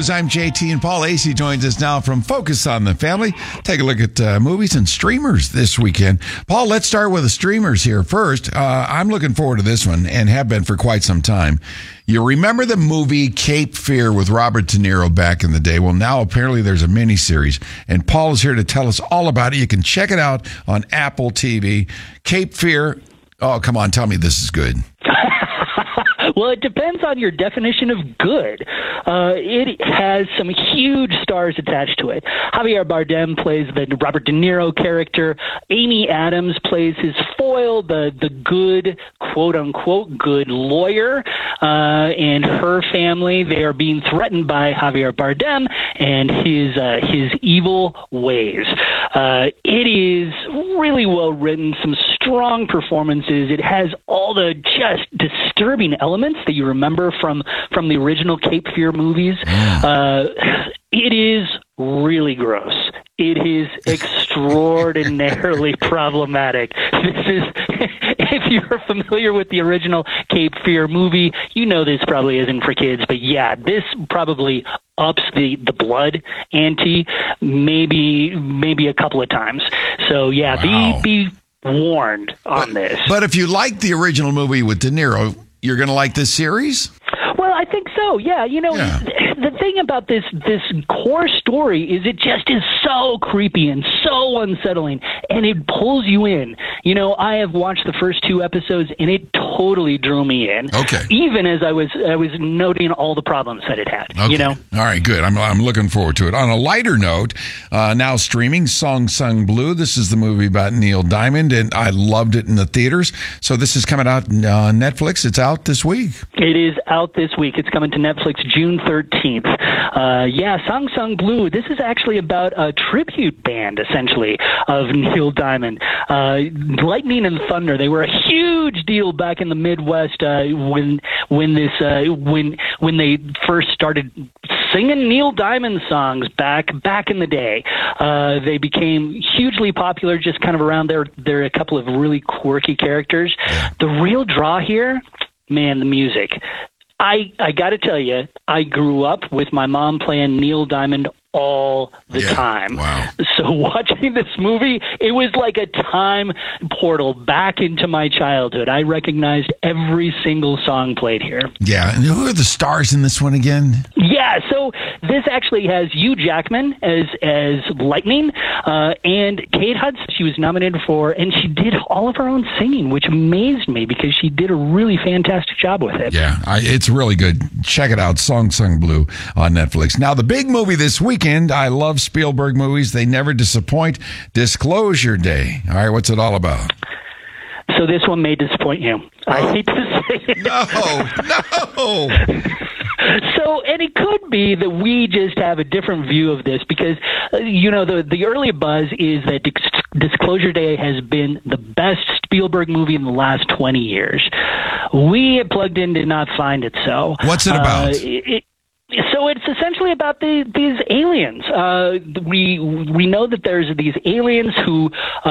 News. I'm JT, and Paul Asay joins us now from Focus on the Family. Take a look at movies and streamers this weekend. Paul, let's start with the streamers here first. I'm looking forward to this one and have been for quite some time. You remember the movie Cape Fear with Robert De Niro back in the day? Well, now apparently there's a miniseries, and Paul is here to tell us all about it. You can check it out on Apple TV. Cape Fear. Oh, come on, tell me this is good. Well, it depends on your definition of good. It has some huge stars attached to it. Javier Bardem plays the Robert De Niro character. Amy Adams plays his foil, the good, quote-unquote, good lawyer. And her family, they are being threatened by Javier Bardem and his evil ways. It is really well written, some strong performances. It has all the just disturbing elements that you remember from the original Cape Fear movies. It is really gross. It is extraordinarily problematic. If you're familiar with the original Cape Fear movie, you know this probably isn't for kids, but yeah, this probably ups the blood ante maybe a couple of times. So yeah, wow. be warned on this. But if you like the original movie with De Niro, you're going to like this series? Well, I think so. Yeah, the thing about this core story is it just is so creepy and so unsettling, and it pulls you in. I have watched the first 2 episodes, and it totally drew me in. Okay. Even as I was noting all the problems that it had. Okay. All right, good. I'm looking forward to it. On a lighter note, now streaming, Song Sung Blue. This is the movie about Neil Diamond, and I loved it in the theaters. So this is coming out on Netflix. It's out this week. It is out this week. It's coming to Netflix June 13th. Song Sung Blue. This is actually about a tribute band, essentially, of Neil Diamond. Lightning and Thunder. They were a huge deal back in the Midwest when they first started singing Neil Diamond songs back in the day. They became hugely popular just kind of around there. There are a couple of really quirky characters. The real draw here, man, the music. I got to tell you, I grew up with my mom playing Neil Diamond all the time. Wow. So watching this movie, it was like a time portal back into my childhood. I recognized every single song played here. Yeah, and who are the stars in this one again? Yeah, so this actually has Hugh Jackman as Lightning, and Kate Hudson. She was nominated for, and she did all of her own singing, which amazed me because she did a really fantastic job with it. Yeah, it's really good. Check it out, Song Sung Blue on Netflix. Now, the big movie this weekend, I love Spielberg movies. They never disappoint. Disclosure Day. All right, what's it all about? So this one may disappoint you. I hate to say it. No. So, and it could be that we just have a different view of this because, the early buzz is that Disclosure Day has been the best Spielberg movie in the last 20 years. We at Plugged In did not find it so. What's it about? So it's essentially about these aliens. We know that there's these aliens who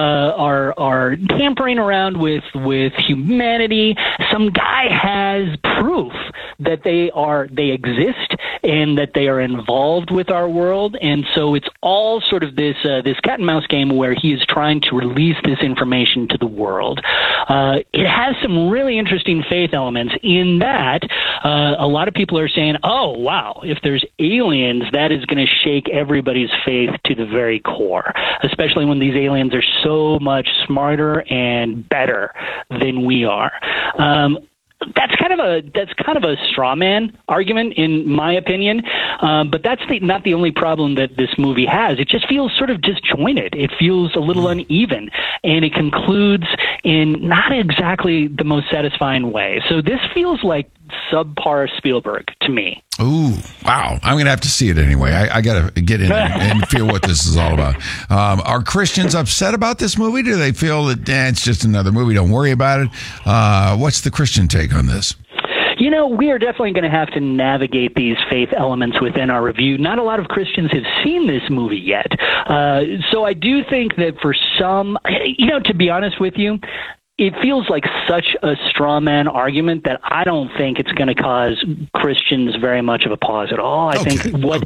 are tampering around with humanity. Some guy has proof that they exist and that they are involved with our world, and so it's all sort of this cat and mouse game where he is trying to release this information to the world. It has some really interesting faith elements in that a lot of people are saying, oh, wow, if there's aliens, that is going to shake everybody's faith to the very core, especially when these aliens are so much smarter and better than we are. That's kind of a straw man argument, in my opinion. But that's not the only problem that this movie has. It just feels sort of disjointed. It feels a little uneven, and it concludes in not exactly the most satisfying way. So this feels like subpar Spielberg to me. Ooh, wow. I'm going to have to see it anyway. I got to get in and feel what this is all about. Are Christians upset about this movie? Do they feel that it's just another movie, don't worry about it? What's the Christian take on this? We are definitely going to have to navigate these faith elements within our review. Not a lot of Christians have seen this movie yet. So I do think that for some, to be honest with you, it feels like such a straw man argument that I don't think it's going to cause Christians very much of a pause at all. I think what